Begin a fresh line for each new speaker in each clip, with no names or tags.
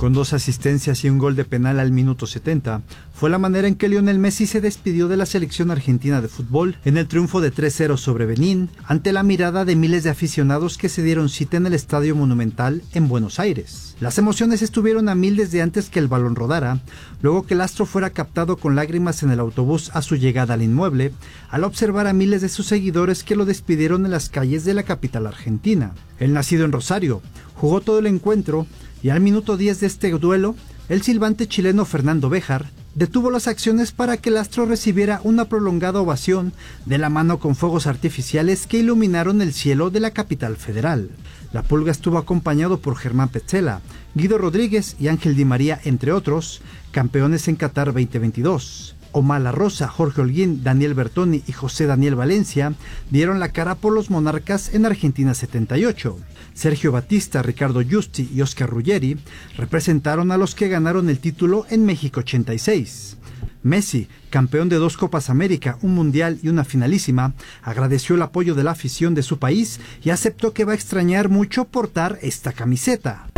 Con 2 asistencias y un gol de penal al minuto 70, fue la manera en que Lionel Messi se despidió de la selección argentina de fútbol en el triunfo de 3-0 sobre Benín, ante la mirada de miles de aficionados que se dieron cita en el Estadio Monumental en Buenos Aires. Las emociones estuvieron a mil desde antes que el balón rodara, luego que el astro fuera captado con lágrimas en el autobús a su llegada al inmueble, al observar a miles de sus seguidores que lo despidieron en las calles de la capital argentina. El nacido en Rosario jugó todo el encuentro y al minuto 10 de este duelo, el silbante chileno Fernando Béjar detuvo las acciones para que el astro recibiera una prolongada ovación de la mano con fuegos artificiales que iluminaron el cielo de la capital federal. La Pulga estuvo acompañado por Germán Petzela, Guido Rodríguez y Ángel Di María, entre otros, campeones en Qatar 2022. Omar La Rosa, Jorge Holguín, Daniel Bertoni y José Daniel Valencia dieron la cara por los monarcas en Argentina 78. Sergio Batista, Ricardo Justi y Oscar Ruggeri representaron a los que ganaron el título en México 86. Messi, campeón de 2 Copas América, un Mundial y una finalísima, agradeció el apoyo de la afición de su país y aceptó que va a extrañar mucho portar esta camiseta.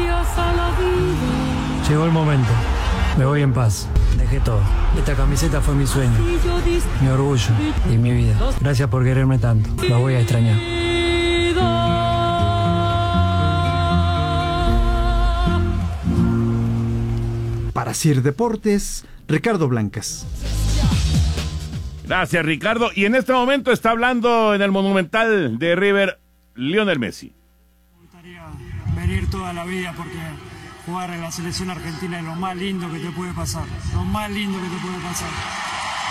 Llegó el momento, me voy en paz, dejé todo. Esta camiseta fue mi sueño, mi orgullo y mi vida. Gracias por quererme tanto, lo voy a extrañar.
Para CIR Deportes, Ricardo Blancas.
Gracias, Ricardo. Y en este momento está hablando en el Monumental de River, Lionel Messi.
Me gustaría venir toda la vida porque jugar en la selección argentina es lo más lindo que te puede pasar. Lo más lindo que te puede pasar.